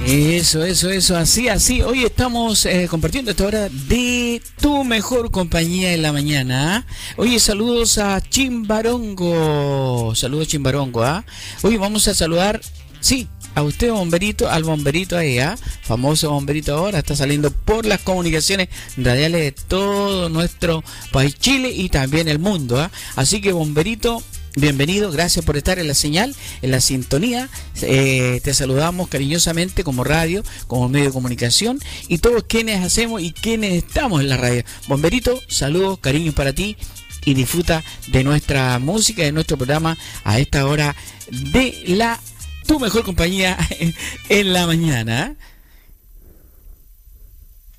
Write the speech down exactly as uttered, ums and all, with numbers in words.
Eso, eso, eso, así, así. Hoy estamos eh, compartiendo esta hora de tu mejor compañía en la mañana. Oye, saludos a Chimbarongo. Saludos Chimbarongo, ¿ah? Hoy vamos a saludar, sí, a usted, bomberito, al bomberito ahí, ¿ah? Famoso bomberito ahora, está saliendo por las comunicaciones radiales de todo nuestro país, Chile y también el mundo, ¿ah? Así que, bomberito, bienvenido, gracias por estar en la señal, en la sintonía. Eh, te saludamos cariñosamente como radio, como medio de comunicación y todos quienes hacemos y quienes estamos en la radio. Bomberito, saludos, cariños para ti y disfruta de nuestra música, de nuestro programa a esta hora de la tu mejor compañía en la mañana.